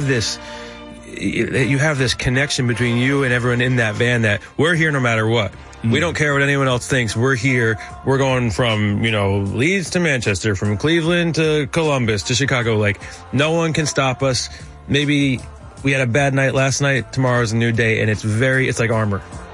this connection between you and everyone in that van that we're here no matter what. We don't care what anyone else thinks. We're here. We're going from, Leeds to Manchester, from Cleveland to Columbus to Chicago. Like, no one can stop us. Maybe we had a bad night last night. Tomorrow's a new day, and it's like armor.